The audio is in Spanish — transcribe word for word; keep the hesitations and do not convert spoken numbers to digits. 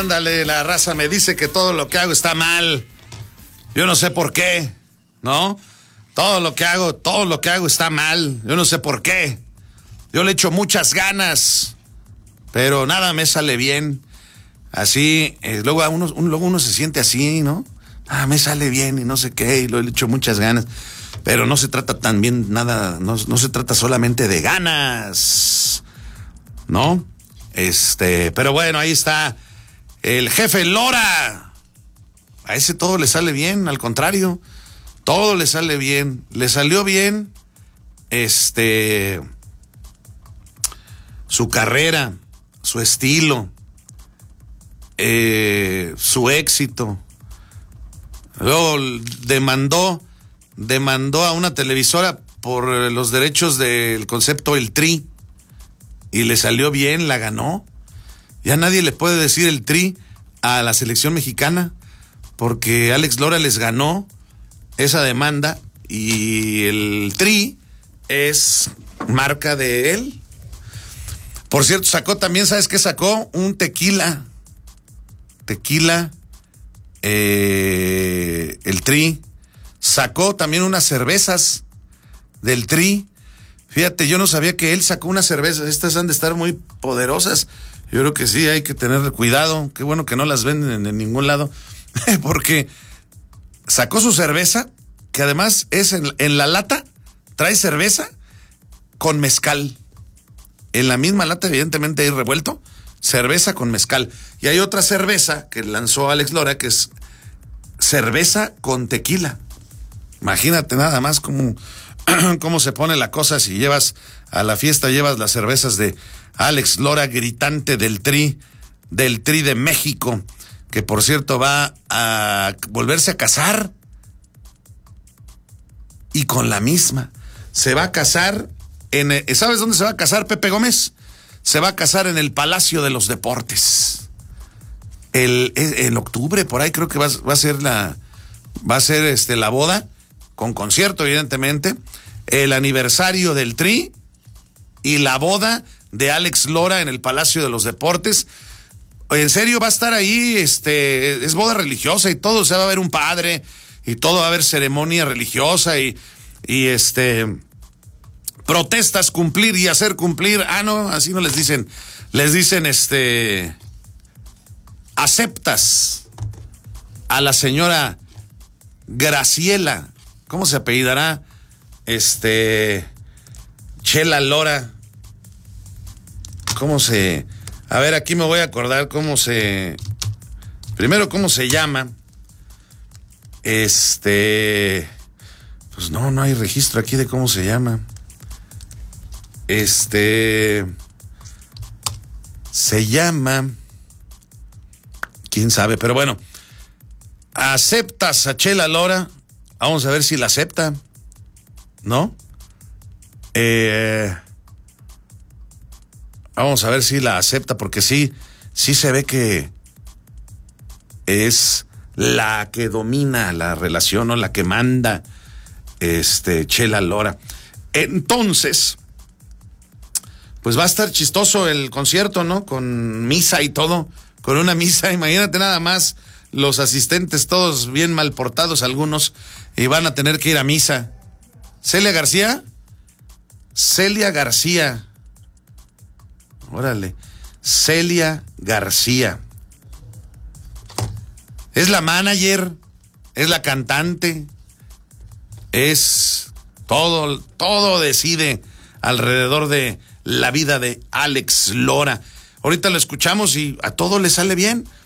Ándale, la raza me dice que todo lo que hago está mal. Yo no sé por qué, ¿no? Todo lo que hago, todo lo que hago está mal. Yo no sé por qué. Yo le echo muchas ganas, pero nada me sale bien. Así, eh, luego, a uno, un, luego uno se siente así, ¿no? Ah, me sale bien y no sé qué, y lo le echo muchas ganas. Pero no se trata también nada, no, no se trata solamente de ganas, ¿no? Este, pero bueno, ahí está el jefe Lora. A ese todo le sale bien, al contrario, todo le sale bien. Le salió bien, este, su carrera, su estilo, eh, su éxito. Luego demandó, demandó a una televisora por los derechos del concepto El Tri y le salió bien, la ganó. Ya nadie le puede decir El Tri a la selección mexicana porque Alex Lora les ganó esa demanda y el Tri es marca de él. Por cierto, sacó también, ¿sabes qué sacó? Un tequila. Tequila. Eh, el Tri sacó también unas cervezas del Tri. Fíjate, yo no sabía que él sacó unas cervezas. Estas han de estar muy poderosas. Yo creo que sí, hay que tener cuidado. Qué bueno que no las venden en, en ningún lado. Porque sacó su cerveza, que además es en, en la lata, trae cerveza con mezcal. En la misma lata, evidentemente, hay revuelto cerveza con mezcal. Y hay otra cerveza que lanzó Alex Lora, que es cerveza con tequila. Imagínate nada más cómo, cómo se pone la cosa si llevas a la fiesta, llevas las cervezas de Alex Lora, gritante del Tri, del Tri de México, que por cierto va a volverse a casar. Y con la misma. Se va a casar en... ¿Sabes dónde se va a casar Pepe Gómez? Se va a casar en el Palacio de los Deportes. El, en octubre, por ahí creo que va, va a ser la... Va a ser este, la boda, con concierto, evidentemente. El aniversario del Tri y la boda de Alex Lora en el Palacio de los Deportes. En serio, va a estar ahí, este, es boda religiosa y todo, o sea, va a haber un padre y todo, va a haber ceremonia religiosa y, y este, protestas, cumplir y hacer cumplir. Ah, no, así no les dicen, les dicen, este, aceptas a la señora Graciela, ¿cómo se apellidará? Este, Chela Lora, ¿cómo se...? A ver, aquí me voy a acordar cómo se... Primero, cómo se llama. Este... Pues no, no hay registro aquí de cómo se llama. Este... Se llama... ¿Quién sabe? Pero bueno. ¿Aceptas a Chela Lora? Vamos a ver si la acepta. ¿No? Eh... Vamos a ver si la acepta, porque sí, sí se ve que es la que domina la relación o la que manda este Chela Lora. Entonces, pues va a estar chistoso el concierto, ¿no? Con misa y todo, con una misa, imagínate nada más, los asistentes todos bien mal portados algunos, y van a tener que ir a misa. ¿Celia García? Celia García. Órale, Celia García. Es la manager, es la cantante, es todo, todo decide alrededor de la vida de Alex Lora. Ahorita lo escuchamos y a todo le sale bien.